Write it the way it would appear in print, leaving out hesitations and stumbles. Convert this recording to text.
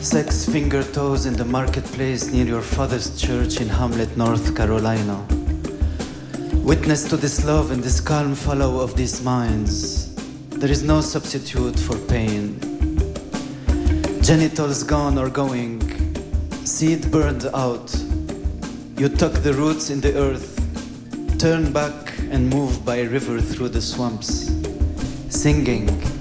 Sex finger toes in the marketplace near your father's church in Hamlet, North Carolina. Witness to this love and this calm follow of these minds. There is no substitute for pain. Genitals gone or going, seed burned out. You tuck the roots in the earth, turn back and move by a river through the swamps, singing.